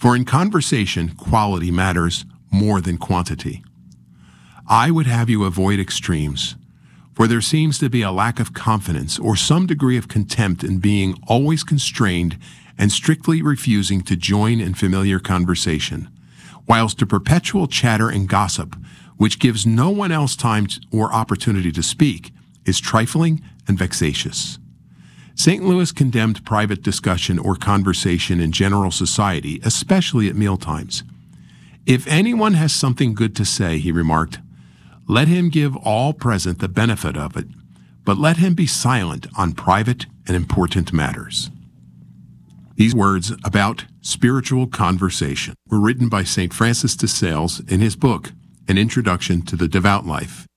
For in conversation, quality matters more than quantity. I would have you avoid extremes, for there seems to be a lack of confidence or some degree of contempt in being always constrained and strictly refusing to join in familiar conversation, whilst the perpetual chatter and gossip, which gives no one else time or opportunity to speak, is trifling and vexatious. St. Louis condemned private discussion or conversation in general society, especially at mealtimes. If anyone has something good to say, he remarked, let him give all present the benefit of it, but let him be silent on private and important matters. These words about spiritual conversation were written by St. Francis de Sales in his book, An Introduction to the Devout Life.